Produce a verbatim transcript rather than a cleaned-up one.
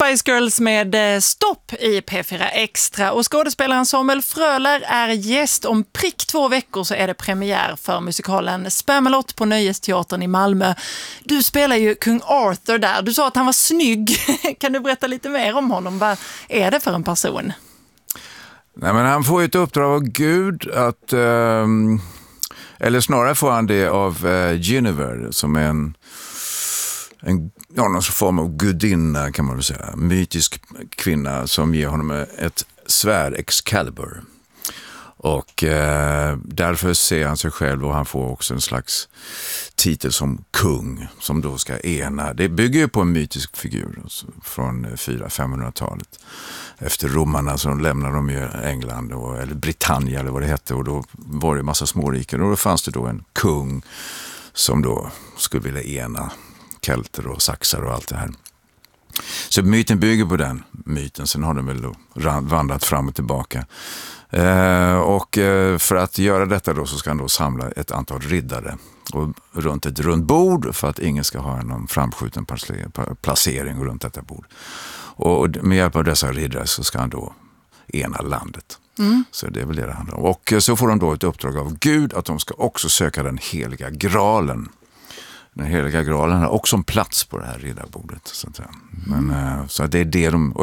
Spice Girls med eh, Stopp i P fyra Extra. Och skådespelaren Samuel Fröler är gäst. Om prick två veckor så är det premiär för musikalen Spamalot på Nöjesteatern i Malmö. Du spelar ju kung Arthur där. Du sa att han var snygg. Kan du berätta lite mer om honom? Vad är det för en person? Nej, men han får ju ett uppdrag av Gud att... Um, eller snarare får han det av uh, Guinevere som är en... en ja, någon form av gudinna kan man väl säga. Mytisk kvinna som ger honom ett svärd, Excalibur. Och eh, därför ser han sig själv och han får också en slags titel som kung som då ska ena. Det bygger ju på en mytisk figur alltså, från fyra femhundratalet. Efter romarna så lämnade de ju England och, eller Britannia eller vad det hette, och då var det en massa småriken och då fanns det då en kung som då skulle vilja ena kelter och saxar och allt det här. Så myten bygger på den myten. Sen har den väl då vandrat fram och tillbaka. Eh, och eh, för att göra detta då så ska han då samla ett antal riddare och runt ett runt bord för att ingen ska ha någon framskjuten placering runt detta bord. Och med hjälp av dessa riddare så ska han då ena landet. Mm. Så det är väl det det handlar om. Och så får de då ett uppdrag av Gud att de ska också söka den heliga graalen. Den heliga graalen har också en plats på det här riddarbordet. Så att säga. Men, mm. så det är det de...